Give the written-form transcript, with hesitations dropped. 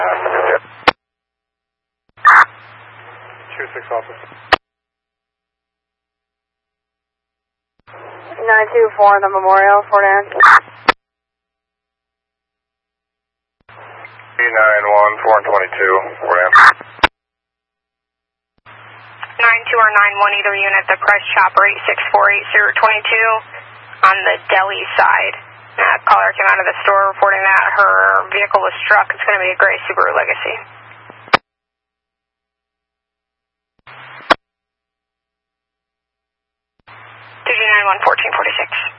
Tier 6 office. 924 on the Memorial, Fort Anne. 391, 422, Fort Anne. 92 or 91, either unit, the Price Chopper 8648022 on the Delhi side. Caller came out of the store reporting that her vehicle was struck. It's going to be a gray Subaru Legacy. 291 1446.